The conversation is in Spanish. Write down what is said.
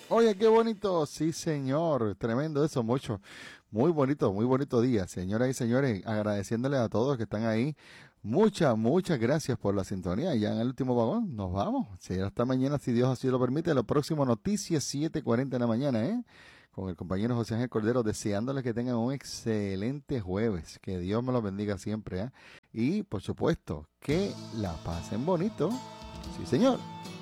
Oye, qué bonito, sí, señor, tremendo eso, mucho, muy bonito día, señoras y señores, agradeciéndole a todos que están ahí, muchas gracias por la sintonía, ya en el último vagón, nos vamos, sí, hasta mañana, si Dios así lo permite, lo próximo, noticias 7:40 de la mañana, con el compañero José Ángel Cordero, deseándoles que tengan un excelente jueves, que Dios me los bendiga siempre, y por supuesto, que la pasen bonito, sí, señor.